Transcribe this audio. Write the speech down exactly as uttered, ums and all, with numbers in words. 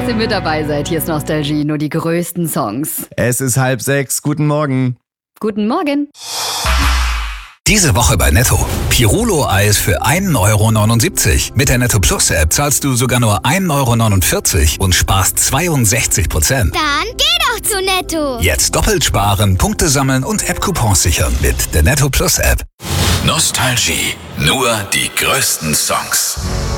dass ihr mit dabei seid. Hier ist Nostalgie, nur die größten Songs. Es ist halb sechs. Guten Morgen. Guten Morgen. Diese Woche bei Netto. Pirulo-Eis für ein Euro neunundsiebzig. Mit der Netto Plus App zahlst du sogar nur ein Euro neunundvierzig und sparst zweiundsechzig Prozent. Dann geh doch zu Netto. Jetzt doppelt sparen, Punkte sammeln und App-Coupons sichern mit der Netto Plus App. Nostalgie. Nur die größten Songs.